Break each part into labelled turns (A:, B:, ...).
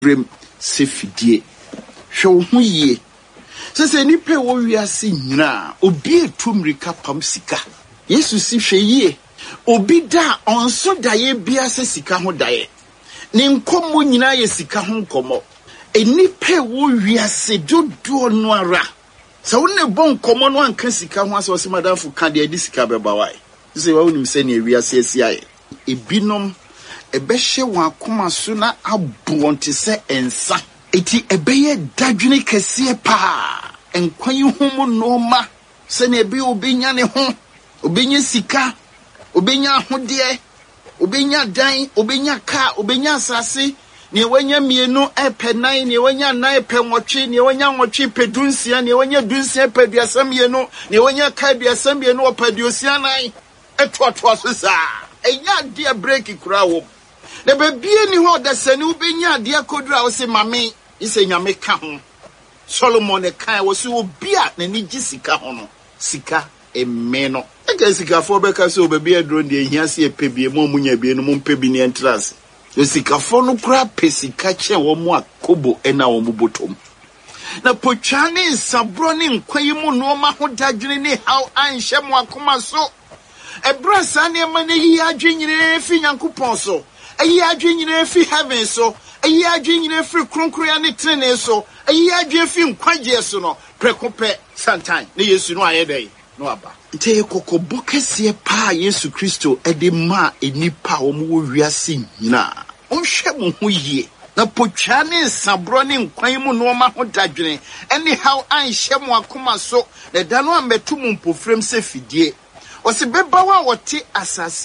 A: brem sefidie hwe ho yie sese nipa wo wiase nyina obi etumrika pam sika Yesu si hwe yie obi da onso daye bia se sika ho daye ne nkomo nyina ye sika ho nkomo enipa wo wiase dodo no ara sa wonne bon nkomo no anka sika ho ase madamfo ka de adi sika beba wai sese wa wonim se ne wiase asiaye ebinom ebehye wakoma so na abonte se ensa eti ebeye dadwene kese pa enkwan yi ho noma se ne ebe obenya ne ho obenya sika obenya ahode obenya dan obenya ka obenya asase ne wanya mienu epenan ne wanya nan epenwotwe ne wanya nwotwe pedunsia ne wanya dunsia peduasa mienu ne wanya ka duasa mienu opeduosia nan etoatoa so sa enya de break kura wo na bebie ni ho da sani ubenya de akodura wo se mame ise nyame ka ho Solomon e kan wo se obi a na ni gisika ho no sika emeno eka sika fo be ka se obebi adro de ehia se epebie mo munya bie no mo pebi ni entrance yo sika fo no kura pesika che wo mo akobo ena wo mo botom na pochane sabro ni nkwayi mu no ma ho dadwene ni how anhye mo akoma so ebra sane ma ne yi adwenyire fi Nyankopon so ayi adwenyire fi heaven so ayi adwenyire fi kronkroya ne trene so ayi adwe fi nkwaje so no prekope santan ne Yesu no ayedai no aba nte kokobo kese pa Yesu Kristo ede ma enipa wo mo wiase nyina onhwe mo ho yie na pochane sabro ne nkwan mu no ma ho dadwene anyhow anhye mo akoma so na da no ametu mo mpofrem se fidie Osi beba wa wote asasi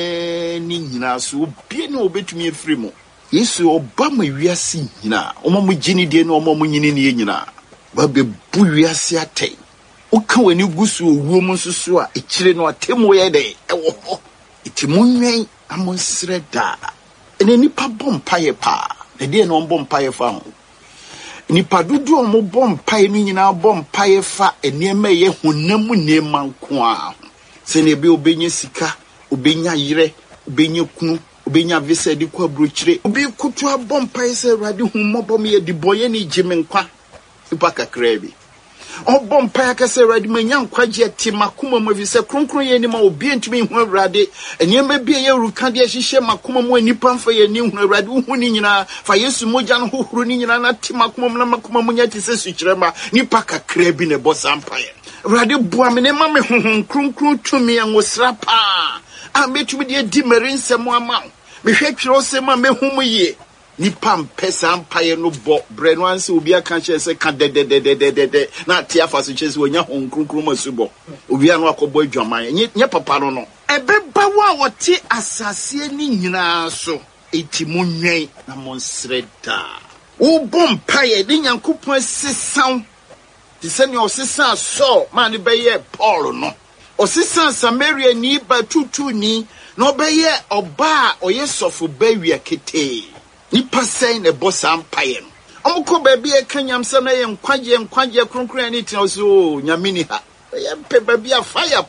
A: nyina so obi ne obetumi afrimo Yesu oba ma wiase nyina omo gini de ne omo nyini ne nyina ba bebu wiase atei oka wani gusu owuo mu nsusu a ekire no atemu ye de ewo ho etimunwen amonsre da ene nipa bompaye pa ne de no bompaye fa ho nipa dudu omo bompaye no nyina bompaye fa enema ye honam nema nko a se ne be obenya sika obenya yire obenya kunu obenya visa di kwa brochire obi kutu abompa ise rade hummobom ye di boye ni jimenkwa ipa kakrebi obompa yakase rade manya nkwaje timakuma mu visa kronkron ye ni ma obi ntumi hu rade enema bia ye ruka de hihye makuma mu anipa mfa ye ni hu rade hu ni nyina fa Yesu moja no hohoro ni nyina na timakuma mu na makuma mu nya tise sukyerema nipa kakrebi ne bosampa ye rade bua me ne ma me honhon kronkron tumi angosra pa betumi de di merinsem ama me hwetwero sema mehum ye nipa mpesa ampaye no bo bre no anse obi aka che se ka de na tia afaso che se onya honkronkron masubo obi anu akobo adwaman nye papa no ebeba wa wote asase ni nyina so etimunwen na monsreda wo bompaye de Nyankopon sesan ti se ne osesa so ma ne beye Paul no osisa Samaria ni ba tutu ni no beye oba oyesofo bawia kete ni pasen ne bossa ampaye no omko ba bia kanyam se na ye nkwaje kronkron ni tina so nyamini ha ye pe ba bia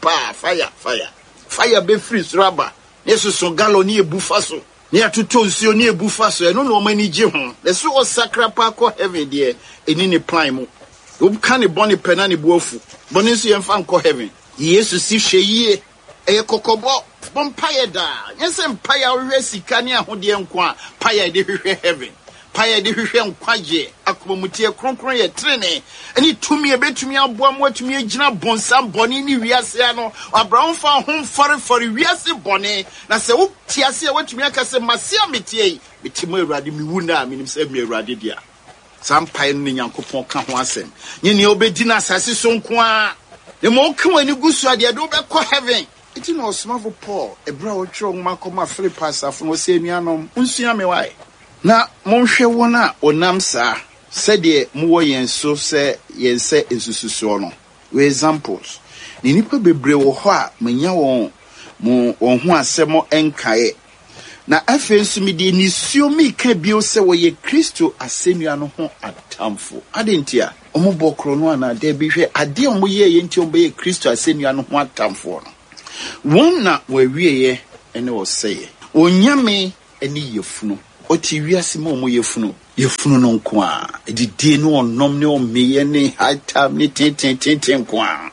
A: fire be free raba yesu so galo ni ebufa so ni atuto nsuo ni ebufa so eno no mani gye ho le so o sakra pa ko heaven de eni ni plan mu obka ne boni pena ne buafu boni nso ye mfa nko heaven Yesu si hweyie eye kokobo bompaye da yense mpaye ahwe sika ne ahode nko a paye de hwehwe heaven paye de hwehwe nkwaje akomamutie kronkron ye trene eni tumi ebetumi aboa mo atumi agina bonsam boni ni wiase ano Abraham fa ho fare wiase boni na se wo tiase e watumi akase masia metie bitimo Awurade miwu na minim se mi Awurade dia sampaye ne Nyankopon ka ho asem nyene obedi na asase so nko a the more can you go so the do be ko heaven it no small for Paul e bra wo tro ngma koma Philip asafo no se nuanom unsua me wai na monhwe wona onam sa se de mo yenso se yense esususo no we examples ni nipa bebre wo ho a manya won ho asemo enkae na afensu mi de ni suo mi ka bio se wo ye Kristo asenua no ho atamfo adentia omobokro no ana de bi hwe ade omoye ye nti ombe ye Kristo asenua no ho atamfo no wonna wa wieye ene wo seye onyame eni yefunu oti wiase mo mo yefunu yefunu no nko a edidi no onom ne omeye ne hatam ne tenten nko a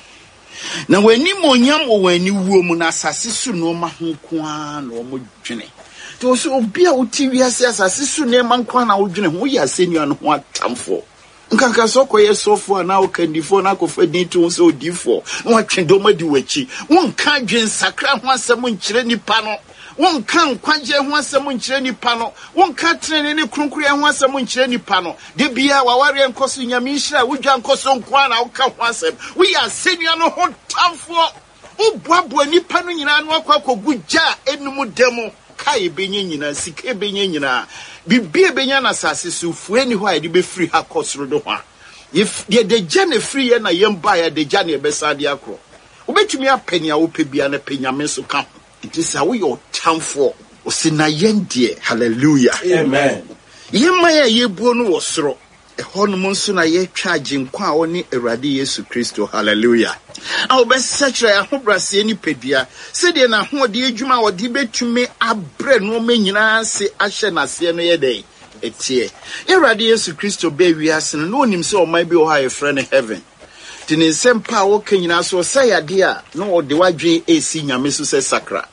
A: na wani monyam o wani wuo mu na asase su no ma ho nko a na omo dwene to so obi a uti wiase asase su ne ma nko a na wo dwene ho ya senua no ho atamfo nkanka so koye sofo na o kandifo na ko fadi to so odifo no atwendo ma di wachi won ka dwen sakra ho asem nkyere nipa no won kan kwagye ho asem nkyere nipa no won ka trene ne kronkure ho asem nkyere nipa no de bia waware nkoso nyame nhira wudwa nkoso nko na wo ka ho asem we are senua no ho tamfo obuabo nipa no nyina no akogugya enum demo kai benye nyina sike benye nyina bibie benya na sase so fueni ho a de be free ha kosoro do ho if de jane free na yemba ya de jane be sade akro obetumi apania wo pebia na penyame so ka it is how your time for osina yendie hallelujah
B: amen
A: yemma ya yebuo no wosoro ehonum nso na ye twaje nkwa a woni Awurade Yesu Kristo hallelujah aw be sechre ahobrase ni pedua se de na hoode adwuma wode betumi abre no manyina se ahye nase no ye dey etie Awurade Yesu Kristo be wiase no onim se o mai bi o ha ye frɛ heaven tini sempa wo kanyina so sayade a no ode wadwe esi nyame so se sakra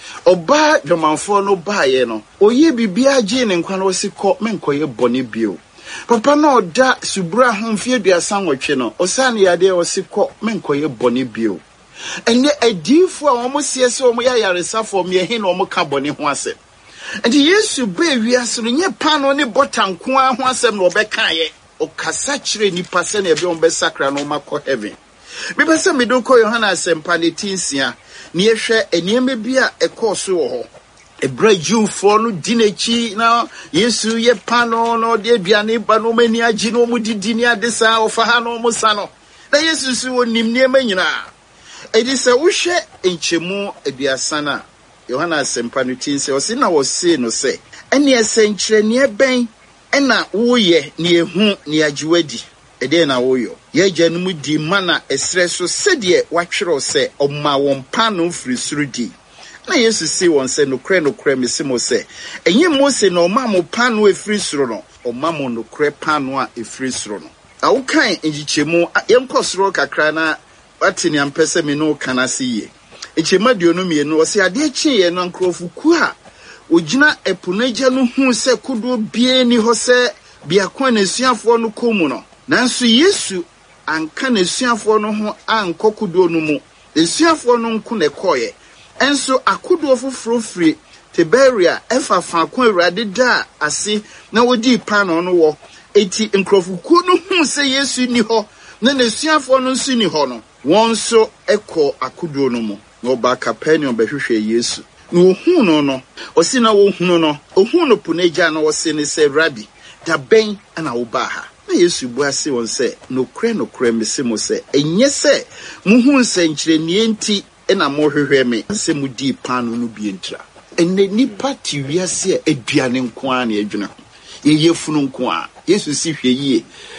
A: oba dwomanfo no baaye no oye bibia gye ne nkwa no sikɔ menkoye bone bio papa no da subura homfie duasa nwotwe no osane yade osikɔ menkoye bone bio ene adifo a omo siese omo ya yaresafo me he na omo ka bone ho asem enti Yesu be wiase no nye pano ne botanko ho asem no obeka ye okasa kire nipa se na ebe ombe sakra no makɔ heaven bibese medoko Yohana asempa ne tinsia ne yehwɛ enieme bi a ɛkɔso wɔ hɔ ebra Jewfo no dinechi na Yesu ye pano no de aduane ba no mani agi no mu didi ni adesa ofa ha no mu sa no na Yesu su onim niema nyina edi sɛ wohwɛ enchemu aduasa na Yohana asempa no tinsia ɔse na wɔse no sɛ ɛne ɛsɛnkyerɛ ne bɛn ɛna woyɛ ne ehu ne agiwadi ede na woyo ye gyanum di mana esre so sɛdeɛ watwerɛ sɛ ɔma wɔn pano firi soro di na Yesu si wɔn sɛ nokre mesimo sɛ enye Mose na ɔma mo pano efiri soro no ɔma mo nokre pano a efiri soro no awukan enjichemu yɛnkɔ soro kakra na watini ampɛsɛ me no kana se yie enchema duonu mienu ɔse ade akyi yɛ no nkrɔfoku a ogina epunagya no hu sɛ kodo bie ni hɔ sɛ biakwa na suafo no komu no nanso Yesu anka na suafo no ho ankɔkodo no mu suafo no nko na kɔye enso akodo foforo firi Tiberia efa faako Awurade da ase na wodi pano no wɔ eti nkrɔfokuo no hu sɛ Yesu ni hɔ na suafo no nso ni hɔ no wɔn so ɛkɔ akodo no mu na ɔba Capernaum bɛhwehwɛ Yesu na ohunu no ɔsi na ohunu no ohunu punagya na ɔsi ne sɛ Rabbi da bɛn ana wo ba ha na Yesu bu ase won se nokre mesemo se enye se muhu nsɛnkyerɛ nienti na mohwehwɛ me se mudi pano no bi entra enne nipa ti wiase aduane nko a na adwene ye yefunu nko a Yesu si hwɛ yie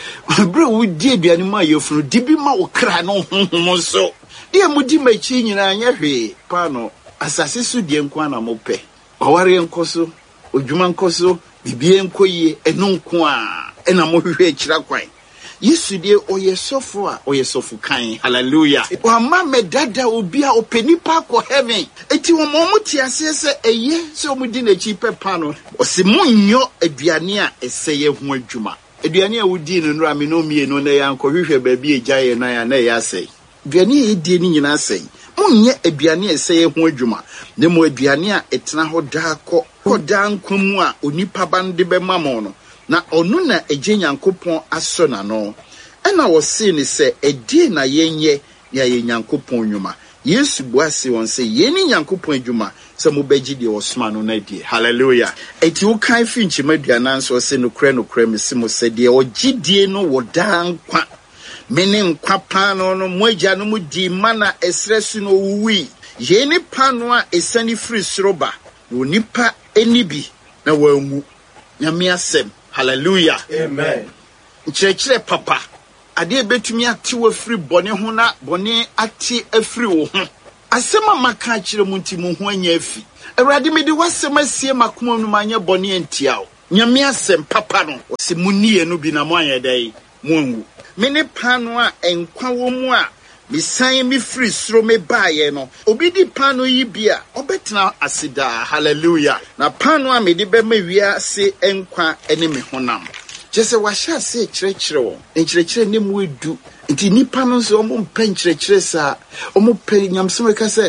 A: bro wudi aduane ma yefunu dibi ma wo kra no honhom so de mudi machi nyina anya hwe pano asase so de nko a na mopɛ ɔware nko so odwuma nko so bibie nko yie eno nko a ena mohwehwe akira kwan Yesu de oyesofo a oyesofo kan hallelujah wa ma medada obi a openipa ko heaven eti wo mo tiase se eye se omudi na chi pepa no ose munyo aduane a eseye ho adwuma aduane a wodi no nura me no mie no na yankɔhwehwe ba bi ejaye na ya na ya sei aduane a edi ni nyina sei munye aduane a eseye ho adwuma ne mo aduane a etena ho da kɔ da nkomu a onipa bande be mamo no na onu na eje Nyankopon aso na no ena wo se ni se edi na yenye ya Nyankopon nwuma Yesu buase won se yeni Nyankopon adwuma se mo bagyi de osoma no na die hallelujah eti wo kan fi nchimadu na nso se nokre mesimo se de ogidie no wo dan kwa mene nkwa pano no moagya no mu di mana esresu no wuwi yeni pano a esani firi soroba no nipa enibi na wanwu nyame asem hallelujah
B: amen
A: nkyerɛkyerɛ papa ade betumi ate wo free bone ho na bone ate afiri wo ho asɛm maka kyerɛ mu nti mu ho anya afi Awurade me de wasɛm asie makoma no manya bone antia wo nyame asem papa no se munie no bi na mo ayedai monwu me pano a enkwa wo mu a misan mi free sro me baaye no obi di pano yi bia obetena asida hallelujah na pano a me de be ma wia se enkwa ene me honam jese wa sha se kyerɛkyerɛ wo nkyerɛkyerɛ ne mu edu nti nipa no so omo mpa nkyerɛkyerɛ sa omo pɛ nyamsem ka se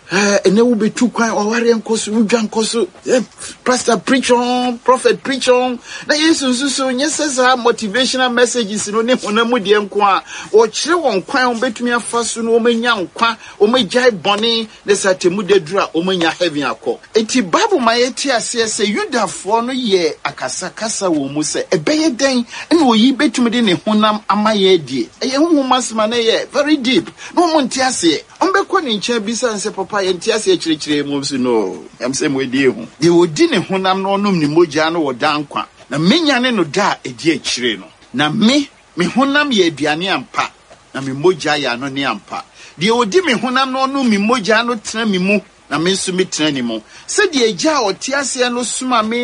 A: ene wo betu kwan oware nkoso udwa nkoso pastor preach on prophet preach on na yesu so nyesesa motivational messages no ne honamu de nko a o kyerɛ won kwan o betumi afa so no o manya nkwa o magyai bone ne satemu dedura o manya heaven akọ enti bible ma yeti ase se yudafo no ye akasa kasa wo mu se ebeye den ene oyi betumi de ne honam amaye die eye homasma na ye very deep no mo nti ase on be kọ ne nche bisa nse papa yenti ase kyerɛkyerɛ mu so no am se mo die hu de odi ne honam no onum ne mogya no wodankwa na menya ne no da edi akyire no na me honam ye aduane ampa na me mogya ya no ne ampa de odi me honam no onum me mogya no tena me mu na me nso me tena ni mu se de agya oti ase no suma me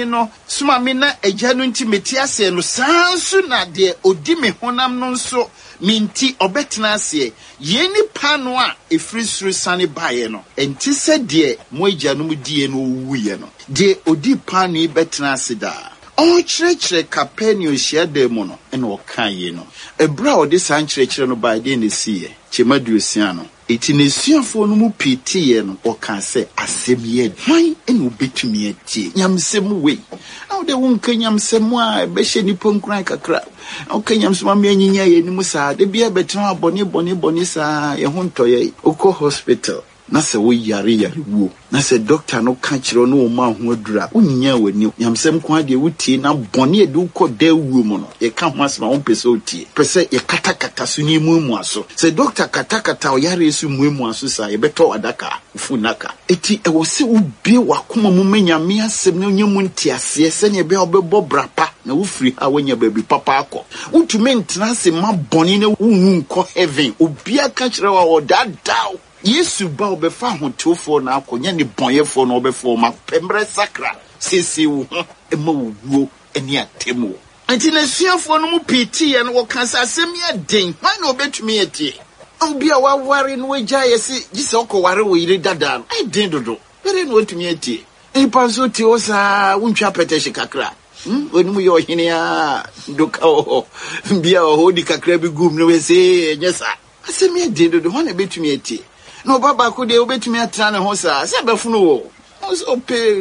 A: na agya no nti meti ase no sanso na de odi me honam no nso minti obetena ase ye ni pano a efri suru sane bae no enti se de mo agya no mu die no wuye no de odi pano yi betena ase da o kyerɛkyerɛ Capernaum hyiada mu no ene o kan ye no ebra o de san kyerɛkyerɛ no bae de ne siye chemaduosia no eti ne suafo no mu pitiye no o kan se asɛm hwan ene obetumi atie nyamsɛm wei na de wo nka nyamsɛm a be hye nipo nkran kakra o ka nyamsɛm a me anyinya ye ni mu saa de bia betena abone saa ye ho ntoye okɔ hospital na se wo yare wo na se doctor no ka kyerɛ no o ma ho adura onyinya wani nyamsɛm ko ade wutie na bone ade ukɔ da wuo mu no ye ka ho asema wo pese otie pese ye katakata so ni mu aso se doctor katakata o yare su mu aso sa ye beto adaka ufunaka eti e wo se ubie wakoma mu menyame asɛm na onyamu ntiase se ne be obebɔ brapa na wo free ha wonya baby papa akɔ utumi ntena se ma bone na wo nkɔ heaven obia ka kyerɛ wa odadaw Yesu ba obefa hotofo na akonya ne bonyefo na obefo ma pembre sakra sisi wo ema wuo eni atemu anti na suafo no mu piti ye no wo kansa asem ye den why na obetumi etie obi a waware no wagya ye se gise okoware wo yire dada no ai den dodo bere no otumi etie e panso ti o sa wuntwa peteshi kakra onimu ye ohene a doka o bia o hodi kakra bi gum no we se nyesa asem ye den dodo why na betumi etie no baba ko de obetumi atra ne ho sa se befuno wo so pe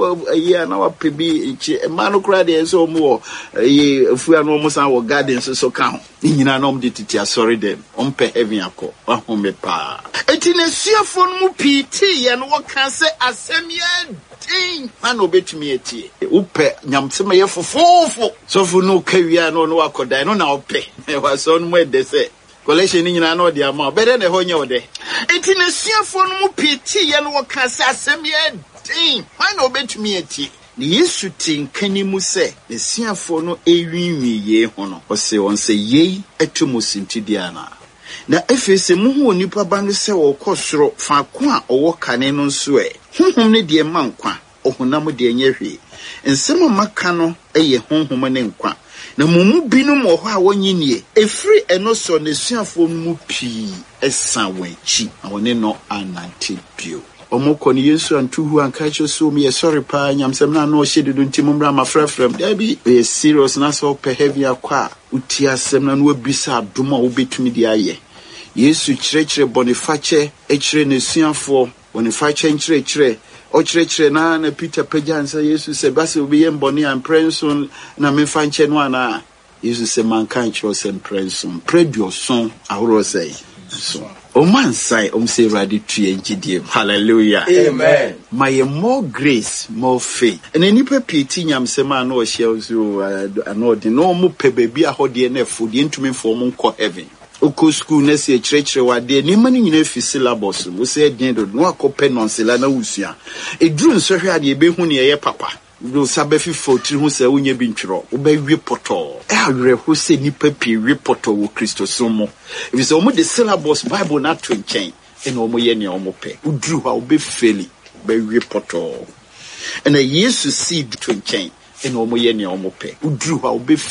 A: ya na wa pe bi chi e ma no kra de so mo ye afua no mo san wo garden so ka ho nyina na om de titi asori dem om pe heaven akọ wa ho me pa eti ne suafo no mu piti ye no wo kan se asem ye tin ma no betumi etie upe nyamsem ye fofofo so fu no kawia no no akodan no na ope e wa so no mo de se collection nyina na odi ama bere na ho nye ode enti na suafo no mu piti ye no woka se asem ye din why na obetumi ati ni Yesu tinkani mu se ne suafo no ewinwi ye ho no o se won se ye atumo sintidia na efese mu hu onipa ba no se wo kosoro fa ko a owo kane no nso honhom ne de mankwa ohunam de nyehwe nsem maka no eye honhom ne nkwa na mumu binu mo ho a wonyinie efri eno so ne suafo mu pi esa wanchi awone no anante bio omoko ni Yesu antuhu ankacho so me sorry pa nyamsem na no hyededo ntimumra mafrafram da bi e serious na so pe heavy akwa uti asem na no abisa adoma obetumi di aye Yesu kyerɛkyerɛ boniface ekyerɛ ne suafo boniface kyerɛkyerɛ o kyerɛkyerɛ na Peter pajansa Yesu se base obi ye mboni an prenson na memfa nche no ana Yesu se mankan kyerɛ se prenson predioson ahoro sei so o man sai say ready to ngidie hallelujah
B: amen
A: my more grace more faith and any peti nyamsema na o hye so anodi no mo pe baby ahode na afodi ntumi fo mo nkɔ heaven oko school na se kyerɛkyerɛ wade ni mani nyina fi syllabus wo se den do no akɔpɛ nonsela na wusua eduru nsohwe ade ebehu ne yɛ papa do sabefi fotri hu se wonye bi ntwero wo ba wi poto awre ho se nipa pi wi poto wo Kristo so mo if so mo the syllabus bible na to nchen ene o mo ye ne o mo pe uduru ha wo be feli ba wi poto ene Jesus seed to nchen ene omo ye ne omo pe uduru ha obef